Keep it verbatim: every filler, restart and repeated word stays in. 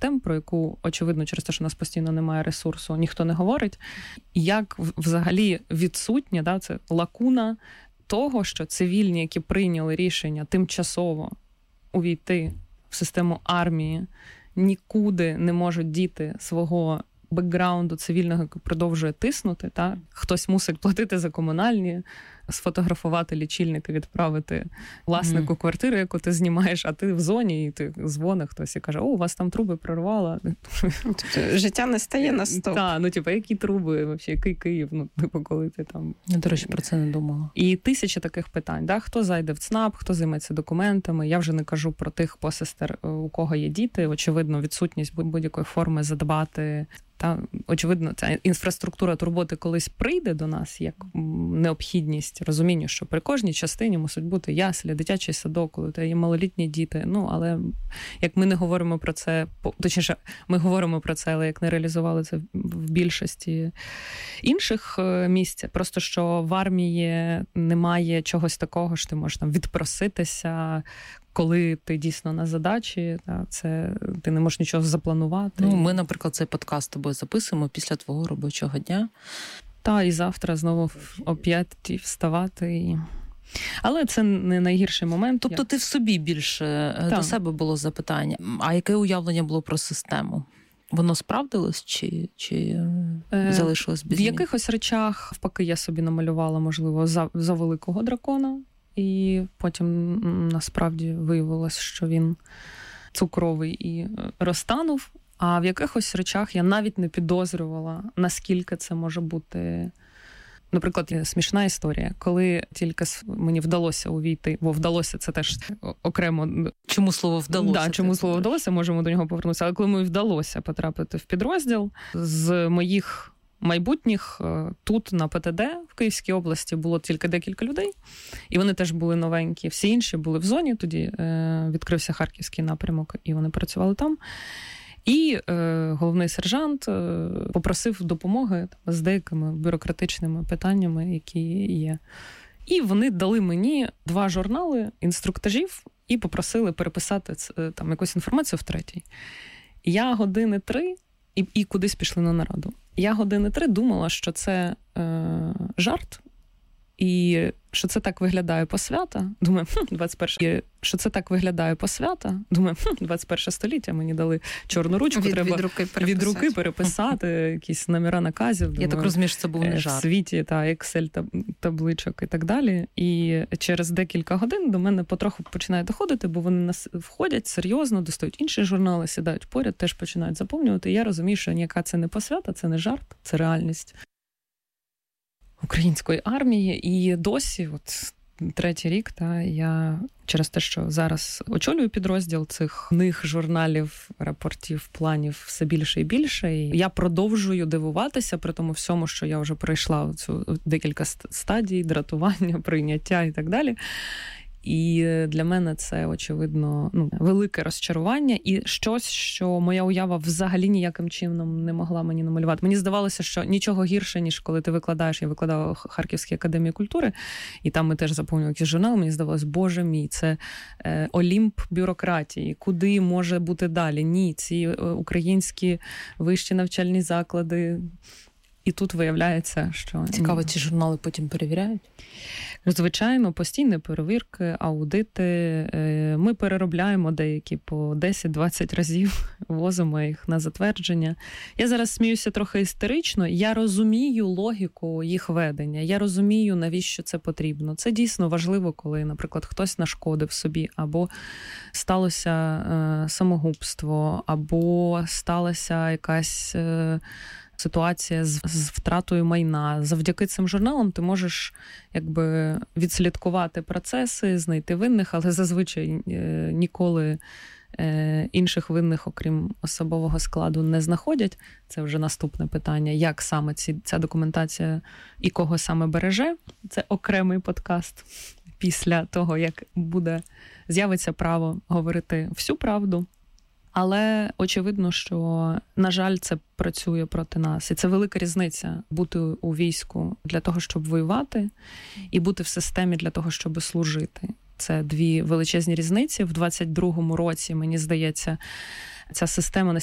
тем, про яку, очевидно, через те, що у нас постійно немає ресурсу, ніхто не говорить. Як взагалі відсутня, да, це лакуна того, що цивільні, які прийняли рішення тимчасово увійти в систему армії, нікуди не можуть діти свого бекграунду цивільного, який продовжує тиснути. Та? Хтось мусить платити за комунальні, сфотографувати лічильники, відправити власнику mm. квартири, яку ти знімаєш, а ти в зоні, і ти дзвониш хтось і каже, о, у вас там труби прорвало. Життя не стає на стоп. Так, ну, типу, які труби, взагалі, який Київ, ну, типу, коли ти там... Я, до речі, про це не думала. І тисячі таких питань, да? Хто зайде в ЦНАП, хто займеться документами. Я вже не кажу про тих посестер, у кого є діти. Очевидно, відсутність будь-якої форми задбати. Та, очевидно, ця інфраструктура турботи колись прийде до нас як необхідність, розуміння, що при кожній частині мусить бути яслі, дитячий садок, коли у тебе є малолітні діти. Ну, але як ми не говоримо про це, точніше, ми говоримо про це, але як не реалізували це в більшості інших місць, просто що в армії немає чогось такого, що ти можеш там відпроситися, коли ти дійсно на задачі, та, це ти не можеш нічого запланувати. Ну, ми, наприклад, цей подкаст з тобою записуємо після твого робочого дня. Та, і завтра знову о п'ятій вставати. І... Але це не найгірший момент. Тобто як... ти в собі більше, та. До себе було запитання. А яке уявлення було про систему? Воно справдилось чи, чи е, залишилось без В змін? Якихось речах, впаки, я собі намалювала, можливо, за, за великого дракона. І потім насправді виявилось, що він цукровий і розтанув. А в якихось речах я навіть не підозрювала, наскільки це може бути... Наприклад, смішна історія. Коли тільки мені вдалося увійти, бо вдалося це теж окремо... Чому слово «вдалося»? Да, чому слово «вдалося», можемо до нього повернутися. Але коли мені вдалося потрапити в підрозділ, з моїх майбутніх тут, на ПТД, в Київській області, було тільки декілька людей, і вони теж були новенькі. Всі інші були в зоні, тоді е, відкрився Харківський напрямок, і вони працювали там. І е, головний сержант е, попросив допомоги там, з деякими бюрократичними питаннями, які є. І вони дали мені два журнали інструктажів і попросили переписати там якусь інформацію в третій. Я години три і, і кудись пішли на нараду. Я години три думала, що це е, жарт, і що це так виглядає посвята. Думаю, хм, двадцять перше. Що це так виглядає посвята. Думаю, хм, двадцять перше століття, мені дали чорну ручку, від, треба від руки, від руки переписати, якісь номера наказів. Я думаю, так розумію, що це був не жарт. В світі, та, Excel-табличок і так далі. І через декілька годин до мене потроху починає доходити, бо вони нас входять серйозно, достають інші журнали, сідають поряд, теж починають заповнювати. І я розумію, що ніяка це не посвята, це не жарт, це реальність української армії. І досі, от третій рік, та, я через те, що зараз очолюю підрозділ цих книг, журналів, рапортів, планів все більше і більше. І я продовжую дивуватися при тому всьому, що я вже пройшла цю декілька стадій, дратування, прийняття і так далі. І для мене це, очевидно, ну, велике розчарування і щось, що моя уява взагалі ніяким чином не могла мені намалювати. Мені здавалося, що нічого гірше, ніж коли ти викладаєш. Я викладала в Харківській академії культури, і там ми теж заповнювали якийсь журнал. Мені здавалося, боже мій, це е, олімп бюрократії. Куди може бути далі? Ні, ці е, українські вищі навчальні заклади. І тут виявляється, що... Цікаво, ці журнали потім перевіряють? Звичайно, постійні перевірки, аудити. Ми переробляємо деякі по десять-двадцять разів, возимо їх на затвердження. Я зараз сміюся трохи істерично. Я розумію логіку їх ведення. Я розумію, навіщо це потрібно. Це дійсно важливо, коли, наприклад, хтось нашкодив собі, або сталося самогубство, або сталася якась... ситуація з, з втратою майна. Завдяки цим журналам ти можеш якби відслідкувати процеси, знайти винних, але зазвичай е, ніколи е, інших винних, окрім особового складу, не знаходять. Це вже наступне питання. Як саме ці, ця документація і кого саме береже? Це окремий подкаст після того, як буде з'явиться право говорити всю правду. Але очевидно, що, на жаль, це працює проти нас. І це велика різниця бути у війську для того, щоб воювати, і бути в системі для того, щоб служити. Це дві величезні різниці. В двадцять другому році, мені здається, ця система